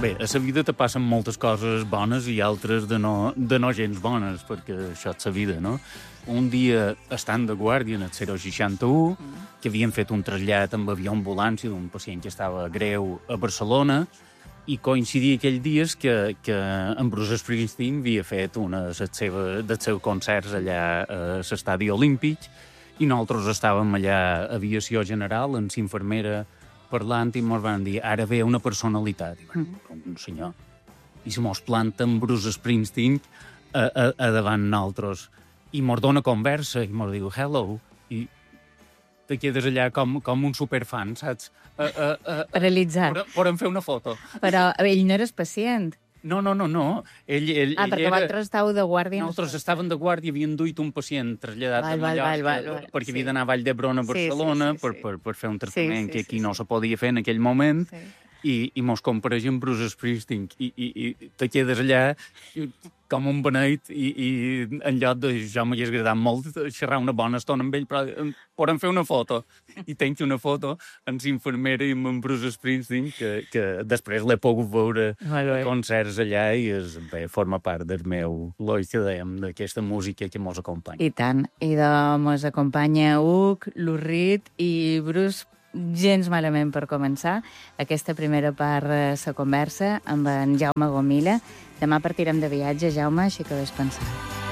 Bé, a la vida te passen moltes coses bones i altres de no gens bones, perquè això és la vida, no? Un dia, estant de guàrdia en el 061, que havien fet un trasllat amb avió ambulància d'un pacient que estava greu a Barcelona, i coincidia aquells dies que en Bruce Springsteen havia fet un dels seus concerts allà a l'estadi olímpic, i nosaltres estàvem allà a aviació general, amb l'infermera parlant, i ens van dir, ara ve una personalitat. I van, com un senyor. I se mos planta amb Bruce Springsteen a davant nosaltres. I mos dona conversa, i mos diu, hello, i te quedes allà com un superfan, saps? Paralitzat. Podem fer una foto. Però ell no eres pacient. No. Ell perquè vosaltres estàveu de guàrdia. Nosaltres estàvem de guàrdia, havien duit un pacient traslladat a Mallorca, perquè havia d'anar a Vall d'Hebron a Barcelona per fer un tractament que aquí no se podia fer en aquell moment, i mos compareixen Bruce Springsteen, i te quedes allà com un beneit, i en lloc de jo m'hagués agradat molt xerrar una bona estona amb ell, però podem fer una foto. I tenc una foto amb l'infermera i amb en Bruce Springsteen, que després l'he pogut veure a concerts allà, i forma part del meu eloig, que dèiem, d'aquesta música que mos acompanya. I tant. I mos acompanya Hug, l'Urrit i Bruce, gens malament per començar aquesta primera part de la conversa amb en Jaume Gomila. Demà partirem de viatge, Jaume, així que ves pensant.